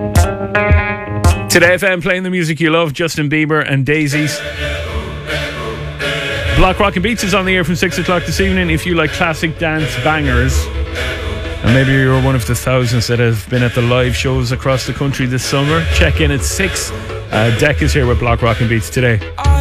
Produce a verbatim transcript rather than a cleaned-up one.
Today F M playing the music you love, Justin Bieber and Daisies. Block Rockin' Beats is on the air from six o'clock this evening. If you like classic dance bangers, and maybe you're one of the thousands that have been at the live shows across the country this summer, check in at six. Uh, Deck is here with Block Rockin' Beats today.